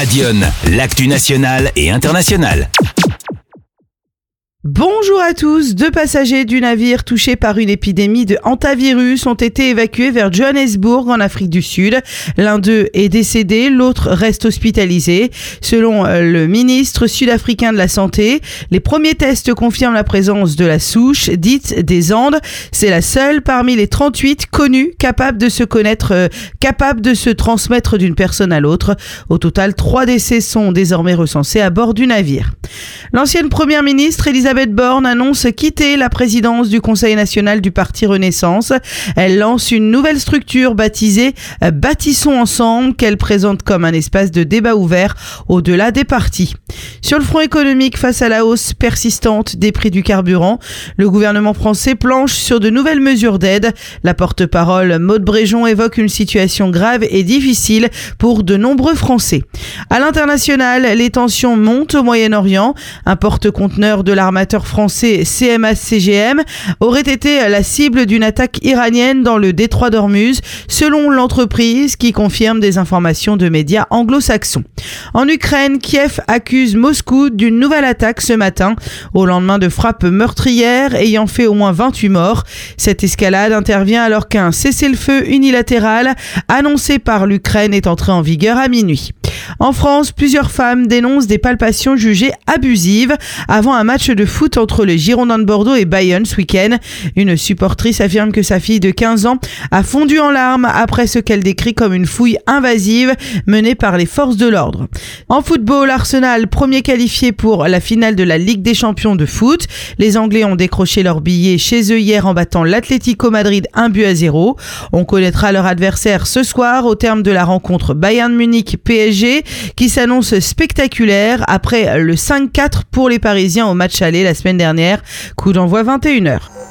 Radion, l'actu nationale et internationale. Bonjour à tous, 2 passagers du navire touchés par une épidémie de hantavirus ont été évacués vers Johannesburg en Afrique du Sud. L'un d'eux est décédé, l'autre reste hospitalisé. Selon le ministre sud-africain de la Santé, les premiers tests confirment la présence de la souche dite des Andes. C'est la seule parmi les 38 connues capable de se transmettre d'une personne à l'autre. Au total, 3 décès sont désormais recensés à bord du navire. L'ancienne première ministre Elisabeth Borne annonce quitter la présidence du Conseil national du Parti Renaissance. Elle lance une nouvelle structure baptisée Bâtissons ensemble, qu'elle présente comme un espace de débat ouvert au-delà des partis. Sur le front économique, face à la hausse persistante des prix du carburant, le gouvernement français planche sur de nouvelles mesures d'aide. La porte-parole Maude Bréjon évoque une situation grave et difficile pour de nombreux Français. À l'international, les tensions montent au Moyen-Orient. Un porte-conteneur de l'armateur français CMA-CGM aurait été la cible d'une attaque iranienne dans le détroit d'Ormuz, selon l'entreprise qui confirme des informations de médias anglo-saxons. En Ukraine, Kiev accuse Moscou d'une nouvelle attaque ce matin, au lendemain de frappes meurtrières ayant fait au moins 28 morts. Cette escalade intervient alors qu'un cessez-le-feu unilatéral annoncé par l'Ukraine est entré en vigueur à minuit. En France, plusieurs femmes dénoncent des palpations jugées abusives avant un match de foot entre les Girondins de Bordeaux et Bayonne ce week-end. Une supportrice affirme que sa fille de 15 ans a fondu en larmes après ce qu'elle décrit comme une fouille invasive menée par les forces de l'ordre. En football, Arsenal, premier qualifié pour la finale de la Ligue des Champions de foot. Les Anglais ont décroché leur billet chez eux hier en battant l'Atlético Madrid 1-0. On connaîtra leur adversaire ce soir au terme de la rencontre Bayern Munich-PSG qui s'annonce spectaculaire après le 5-4 pour les Parisiens au match aller la semaine dernière. Coup d'envoi 21h.